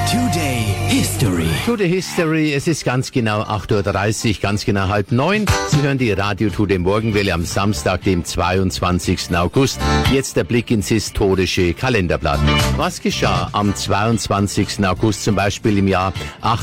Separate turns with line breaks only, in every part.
Today History.
Today History, es ist ganz genau 8:30 Uhr, ganz genau 8:30. Sie hören die Radio Today Morgenwelle am Samstag, dem 22. August. Jetzt der Blick ins historische Kalenderblatt. Was geschah am 22. August zum Beispiel im Jahr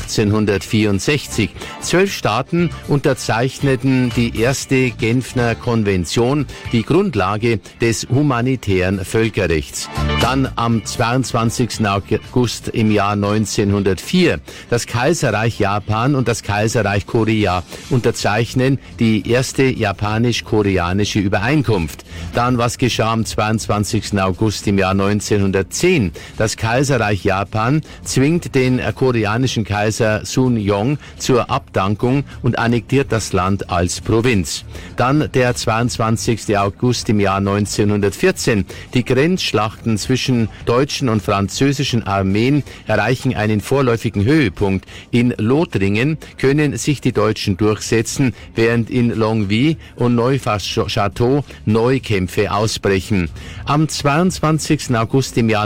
1864? 12 Staaten unterzeichneten die erste Genfer Konvention, die Grundlage des humanitären Völkerrechts. Dann am 22. August im Jahr 1904. Das Kaiserreich Japan und das Kaiserreich Korea unterzeichnen die erste japanisch-koreanische Übereinkunft. Dann, was geschah am 22. August im Jahr 1910? Das Kaiserreich Japan zwingt den koreanischen Kaiser Sun Yong zur Abdankung und annektiert das Land als Provinz. Dann der 22. August im Jahr 1914. Die Grenzschlachten zwischen deutschen und französischen Armeen erreichen einen vorläufigen Höhepunkt. In Lothringen können sich die Deutschen durchsetzen, während in Longwy und Neufchâteau Neukämpfe ausbrechen. Am 22. August im Jahr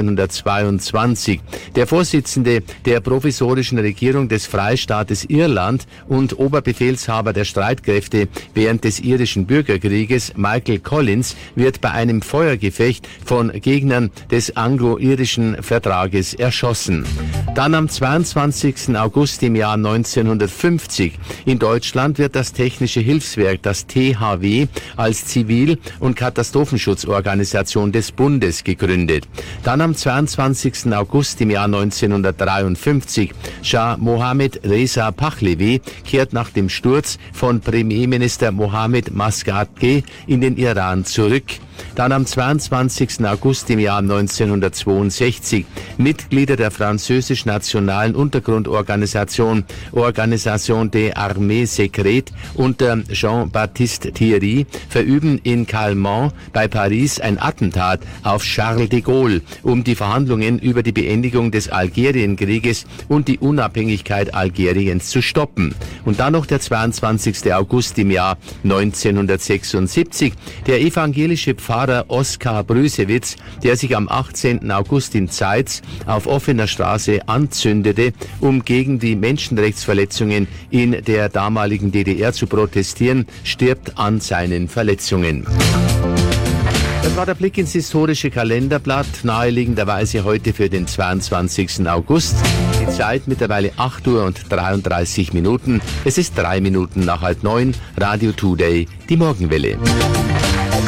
1922. Der Vorsitzende der provisorischen Regierung des Freistaates Irland und Oberbefehlshaber der Streitkräfte während des irischen Bürgerkrieges, Michael Collins, wird bei einem Feuergefecht von Gegnern des anglo-irischen Vertrages erschossen. Dann am 22. August im Jahr 1950. In Deutschland wird das Technische Hilfswerk, das THW, als Zivil- und Katastrophenschutzorganisation des Bundes gegründet. Dann am 22. August im Jahr 1953. Schah Mohammed Reza Pahlavi kehrt nach dem Sturz von Premierminister Mohammed Maskhadeh in den Iran zurück. Dann am 22. August im Jahr 1962 Mitglieder der französisch-nationalen Untergrundorganisation Organisation des Armées Secrètes unter Jean-Baptiste Thierry verüben in Calmont bei Paris ein Attentat auf Charles de Gaulle, um die Verhandlungen über die Beendigung des Algerienkrieges und die Unabhängigkeit Algeriens zu stoppen. Und dann noch der 22. August im Jahr 1976. Der evangelische Pfarrer Oskar Brüsewitz, der sich am 18. August in Zeitz auf offener Straße anzündete, um gegen die Menschenrechtsverletzungen in der damaligen DDR zu protestieren, stirbt an seinen Verletzungen. Das war der Blick ins historische Kalenderblatt, naheliegenderweise heute für den 22. August. Die Zeit mittlerweile 8:33 Uhr. Es ist 3 Minuten nach 8:30. Radio Today, die Morgenwelle.